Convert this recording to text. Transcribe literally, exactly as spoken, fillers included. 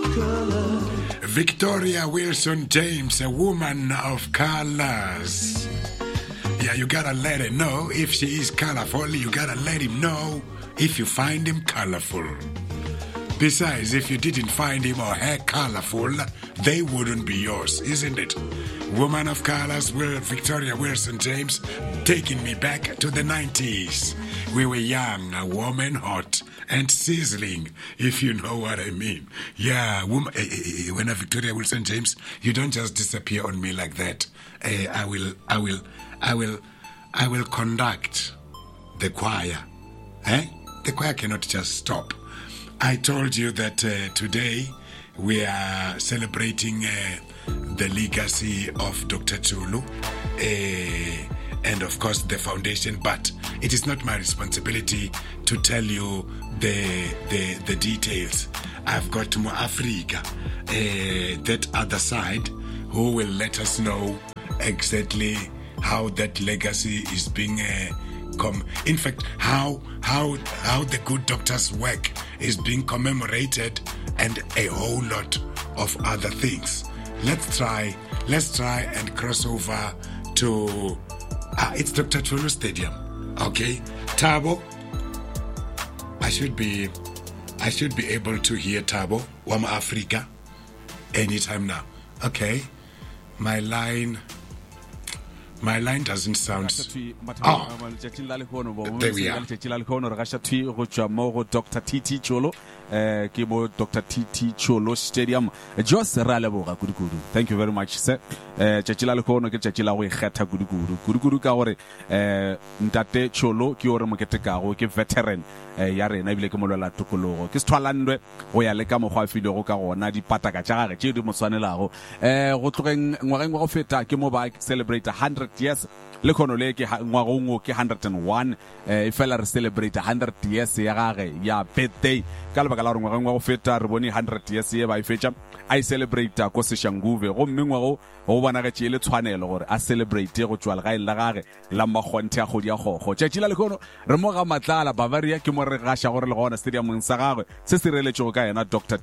Victoria Wilson James, a woman of colors. Yeah, you gotta let her know if she is colorful. You gotta let him know if you find him colorful. Besides, if you didn't find him or her colorful, they wouldn't be yours, isn't it? Woman of colors, well, Victoria Wilson James, taking me back to the nineties. We were young, a woman, hot and sizzling, if you know what I mean. Yeah, woman, eh, eh, when a Victoria Wilson James, you don't just disappear on me like that. Eh, I will, I will, I will, I will conduct the choir. Eh? The choir cannot just stop. I told you that uh, today we are celebrating uh, the legacy of Doctor Chulu, uh, and of course the foundation, but it is not my responsibility to tell you the the, the details. I've got Mo Africa, uh, that other side, who will let us know exactly how that legacy is being uh, come. In fact, how how how the good doctor's work is being commemorated, and a whole lot of other things. Let's try, let's try and cross over to, uh, it's Doctor Chulu Stadium, okay? Tabo, I should be, I should be able to hear Tabo, Wama Africa, anytime now. Okay, my line, my line doesn't sound. Oh, there we are. Doctor T T Cholo, Kibo Doctor T T Cholo Stadium. Just Raleboga Kudukudu. Thank you very much, sir. Chachila Kono, Chachila, we Hata Kudukudu. Kudukudu Kaore, Ntate Cholo, Kiora Maketaka, ki veteran, Yare, Nabile Kamola Tukolo, Kistwalandwe, Oyalekamo Hafido Roka, Nadi Pataka, Chidu Mosanelao, Roturing Warengo Feta, Kimoba celebrate a hundred years. Le Konoleke Ngwarungo ki one hundred and one, eh fella celebrate one hundred years ya ya birthday. Kalbakala ngwarungo feta reboni one hundred years ye ba feature. I celebrate ko se shanguve go mmengwa go bana ga tshele tshwanelo gore a celebrate go tswala ga illa gage la magonte a go dia go go tshela le kono re mo ga matlala Bavaria ke mo re ga sha gore le gona stadium sa gagwe se se reletse go ka yena Doctor